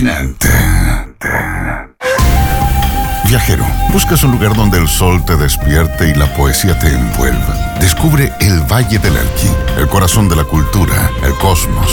Continente. Viajero, ¿buscas un lugar donde el sol te despierte y la poesía te envuelva? Descubre el Valle del Elqui, el corazón de la cultura, el cosmos,